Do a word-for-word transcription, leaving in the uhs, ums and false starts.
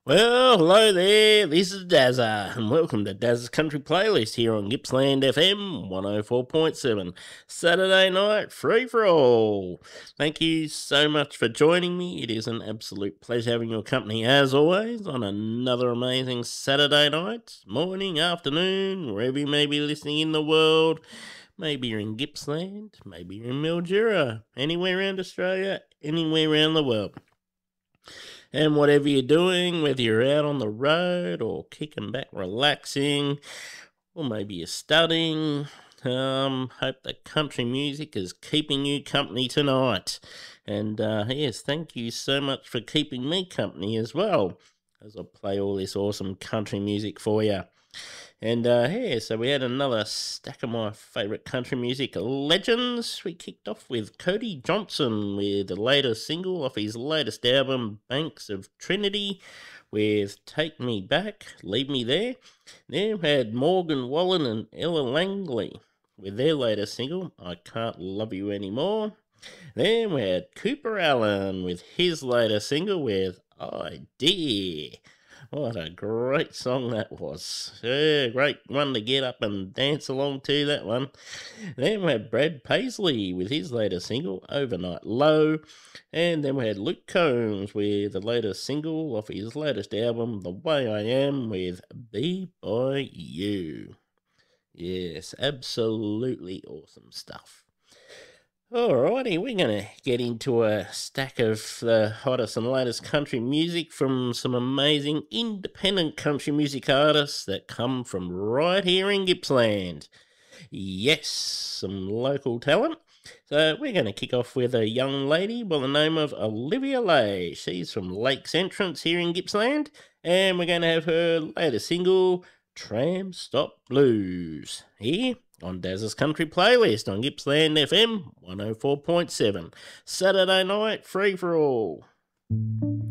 Well, hello there, this is Dazza, and welcome to Dazza's Country Playlist here on Gippsland F M one oh four point seven, Saturday night free for all. Thank you so much for joining me. It is an absolute pleasure having your company as always on another amazing Saturday night, morning, afternoon, wherever you may be listening in the world. Maybe you're in Gippsland, maybe you're in Mildura, anywhere around Australia, anywhere around the world. And whatever you're doing, whether you're out on the road or kicking back, relaxing, or maybe you're studying, um, hope that country music is keeping you company tonight. And uh, yes, thank you so much for keeping me company as well, as I play all this awesome country music for you. And uh, yeah, so we had another stack of my favourite country music legends. We kicked off with Cody Johnson with the latest single off his latest album, Banks of Trinity, with Take Me Back, Leave Me There. Then we had Morgan Wallen and Ella Langley with their latest single, I Can't Love You Anymore. Then we had Cooper Allen with his latest single with I Dare. What a great song that was. Yeah, great one to get up and dance along to, that one. Then we had Brad Paisley with his latest single, Overnight Low. And then we had Luke Combs with the latest single off his latest album, The Way I Am, with Be By You. Yes, absolutely awesome stuff. Alrighty, we're going to get into a stack of the hottest and latest country music from some amazing independent country music artists that come from right here in Gippsland. Yes, some local talent. So we're going to kick off with a young lady by the name of Olivia Lay. She's from Lakes Entrance here in Gippsland, and we're going to have her latest single, Tram Stop Blues, here on Dazza's Country Playlist on Gippsland F M one oh four point seven. Saturday night, free for all.